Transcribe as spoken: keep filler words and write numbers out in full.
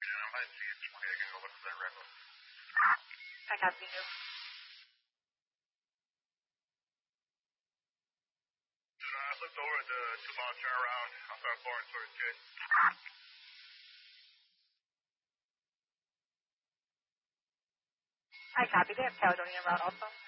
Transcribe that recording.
I see it's twenty. I can go look for that red one. I copy you. I looked over at the two mile turnaround. I'll start flooring towards Jay. I copy. They have Caledonia route also.